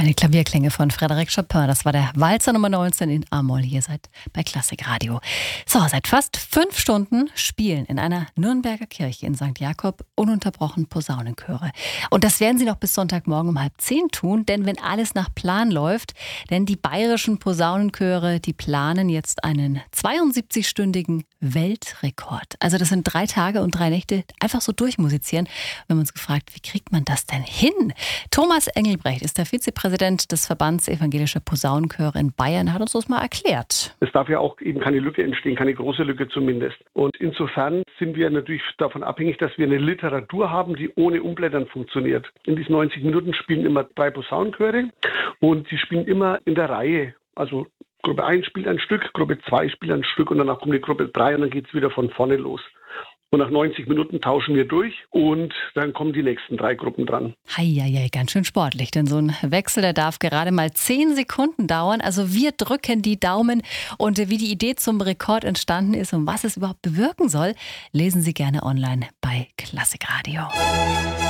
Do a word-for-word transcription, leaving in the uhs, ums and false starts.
Feine Klavierklänge von Frédéric Chopin. Das war der Walzer Nummer neunzehn in A-Moll. Hier seid bei Klassik Radio. So, seit fast fünf Stunden spielen in einer Nürnberger Kirche in Sankt Jakob ununterbrochen Posaunenchöre. Und das werden sie noch bis Sonntagmorgen um halb zehn tun, denn wenn alles nach Plan läuft, denn die bayerischen Posaunenchöre, die planen jetzt einen zweiundsiebzig-stündigen Weltrekord. Also das sind drei Tage und drei Nächte einfach so durchmusizieren. Wir haben uns gefragt, wie kriegt man das denn hin? Thomas Engelbrecht ist der Vizepräsident des Verbands Evangelischer Posaunenchöre in Bayern, hat uns das mal erklärt. Es darf ja auch eben keine Lücke entstehen, keine große Lücke zumindest. Und insofern sind wir natürlich davon abhängig, dass wir eine Literatur haben, die ohne Umblättern funktioniert. In diesen neunzig Minuten spielen immer drei Posaunenchöre und sie spielen immer in der Reihe. Also Gruppe eins spielt ein Stück, Gruppe zwei spielt ein Stück und danach kommt die Gruppe drei und dann geht es wieder von vorne los. Und nach neunzig Minuten tauschen wir durch und dann kommen die nächsten drei Gruppen dran. Heieiei, ganz schön sportlich, denn so ein Wechsel, der darf gerade mal zehn Sekunden dauern. Also wir drücken die Daumen und wie die Idee zum Rekord entstanden ist und was es überhaupt bewirken soll, lesen Sie gerne online bei Klassik Radio.